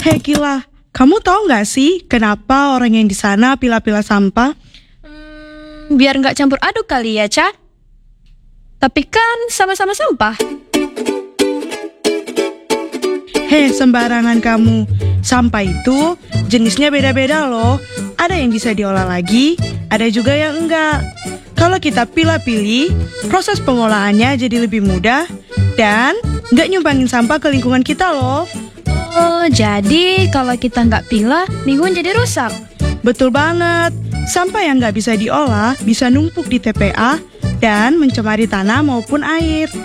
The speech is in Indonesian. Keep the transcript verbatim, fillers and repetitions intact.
Hei Kila, kamu tahu nggak sih kenapa orang yang di sana pilah-pilah sampah? Hmm, biar nggak campur aduk kali ya, Ca. Tapi kan sama-sama sampah. Hei, sembarangan kamu. Sampah itu jenisnya beda-beda loh. Ada yang bisa diolah lagi, ada juga yang enggak. Kalau kita pilah-pilih, proses pengolahannya jadi lebih mudah dan nggak nyumbangin sampah ke lingkungan kita loh. Oh, jadi kalau kita nggak pilah, lingkungan jadi rusak. Betul banget. Sampah yang nggak bisa diolah bisa numpuk di T P A dan mencemari tanah maupun air.